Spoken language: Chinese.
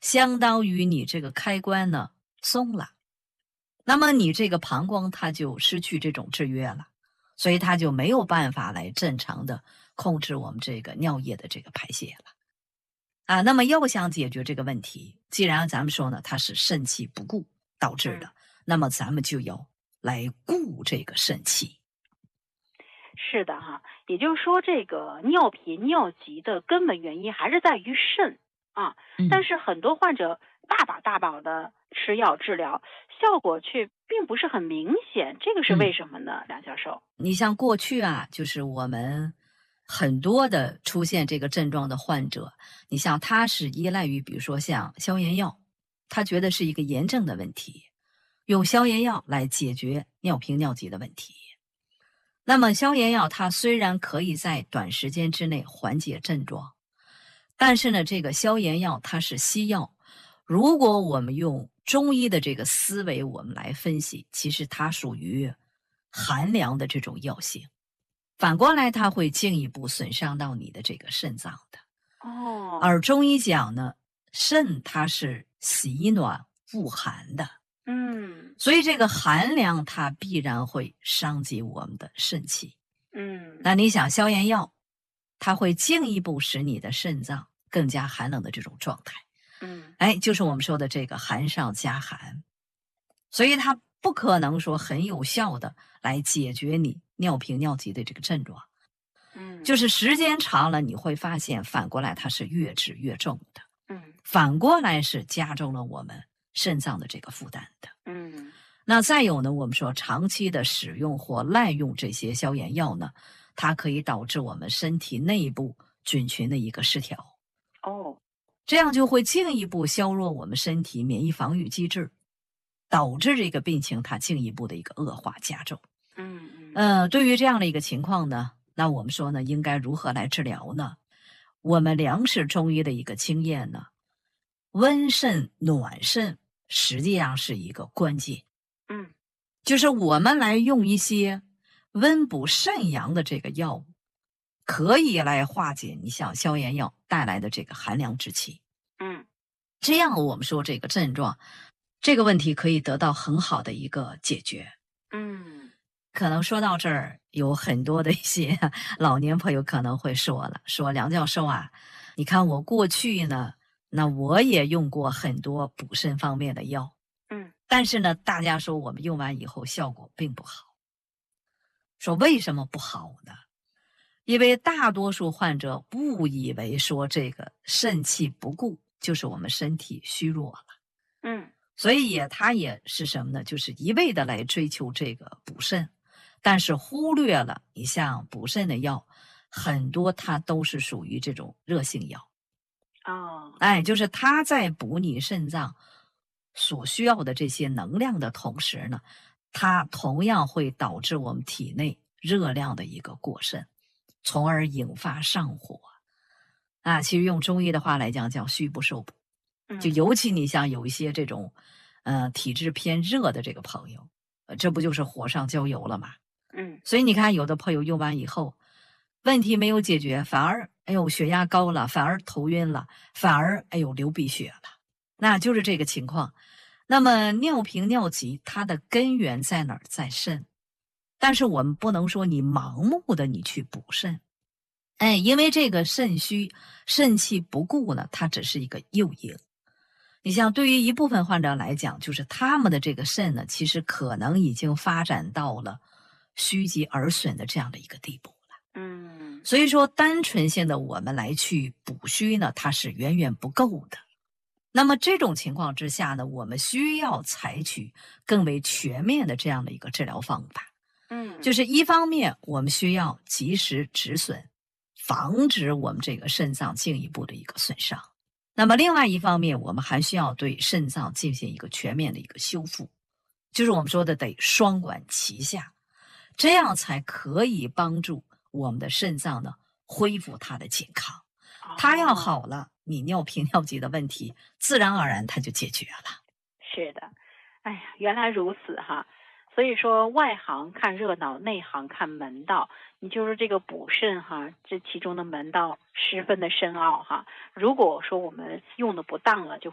相当于你这个开关呢松了，那么你这个膀胱它就失去这种制约了，所以它就没有办法来正常的控制我们这个尿液的这个排泄了。那么要想解决这个问题，既然咱们说呢，它是肾气不固导致的，那么咱们就要来固这个肾气。 是的哈，也就是说，这个尿频尿急的根本原因还是在于肾啊。但是很多患者大把的吃药治疗，效果却并不是很明显，这个是为什么呢？梁教授， 你像过去就是我们很多的出现这个症状的患者，你像他是依赖于比如说像消炎药，他觉得是一个炎症的问题，用消炎药来解决尿频尿急的问题。那么消炎药它虽然可以在短时间之内缓解症状，但是呢，这个消炎药它是西药，如果我们用中医的这个思维我们来分析，其实它属于寒凉的这种药性，反过来它会进一步损伤到你的这个肾脏的。而中医讲呢，肾它是喜暖恶寒的，所以这个寒凉它必然会伤及我们的肾气。那你想消炎药，它会进一步使你的肾脏更加寒冷的这种状态。就是我们说的这个寒上加寒，所以它不可能说很有效的来解决你尿频尿急的这个症状。就是时间长了，你会发现反过来它是越治越重的。反过来是加重了我们肾脏的这个负担的。那再有呢，我们说长期的使用或滥用这些消炎药呢，它可以导致我们身体内部菌群的一个失调。这样就会进一步削弱我们身体免疫防御机制，导致这个病情它进一步的一个恶化加重。对于这样的一个情况呢，那我们说呢，应该如何来治疗呢？我们梁氏中医的一个经验呢，温肾暖肾实际上是一个关键。就是我们来用一些温补肾阳的这个药物，可以来化解你像消炎药带来的这个寒凉之气。这样我们说这个症状，这个问题可以得到很好的一个解决。可能说到这儿，有很多的一些老年朋友可能会说了，说梁教授你看我过去呢，那我也用过很多补肾方面的药，但是呢，大家说我们用完以后效果并不好。说为什么不好呢？因为大多数患者误以为说这个肾气不固就是我们身体虚弱了。所以他也是什么呢？就是一味的来追求这个补肾，但是忽略了你像补肾的药，很多它都是属于这种热性药。就是它在补你肾脏所需要的这些能量的同时呢，它同样会导致我们体内热量的一个过剩，从而引发上火。其实用中医的话来讲，叫虚不受补。就尤其你像有一些这种体质偏热的这个朋友，这不就是火上浇油了吗？所以你看有的朋友用完以后问题没有解决，反而血压高了，反而头晕了，反而流鼻血了，那就是这个情况。那么尿频尿急它的根源在哪儿？在肾。但是我们不能说你盲目的你去补肾，因为这个肾虚肾气不固呢，它只是一个诱因。你像对于一部分患者来讲，就是他们的这个肾呢，其实可能已经发展到了虚极而损的这样的一个地步了。所以说单纯性的我们来去补虚呢，它是远远不够的。那么这种情况之下呢，我们需要采取更为全面的这样的一个治疗方法。就是一方面我们需要及时止损，防止我们这个肾脏进一步的一个损伤。那么另外一方面，我们还需要对肾脏进行一个全面的一个修复，就是我们说的得双管齐下，这样才可以帮助我们的肾脏呢恢复它的健康。它要好了，你尿频尿急的问题自然而然它就解决了。 是的，原来如此哈。所以说外行看热闹，内行看门道。你就是这个补肾这其中的门道十分的深奥哈。如果说我们用的不当了，就